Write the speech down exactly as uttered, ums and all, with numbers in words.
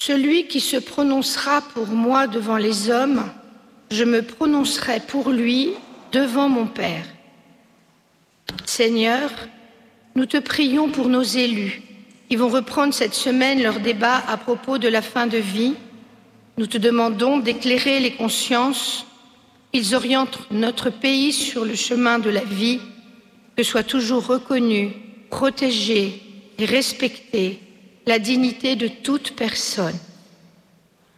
Celui qui se prononcera pour moi devant les hommes, je me prononcerai pour lui devant mon Père. Seigneur, nous te prions pour nos élus qui vont reprendre cette semaine leur débat à propos de la fin de vie. Nous te demandons d'éclairer les consciences, qu'ils orientent notre pays sur le chemin de la vie, que soit toujours reconnue, protégée et respectée la dignité de toute personne.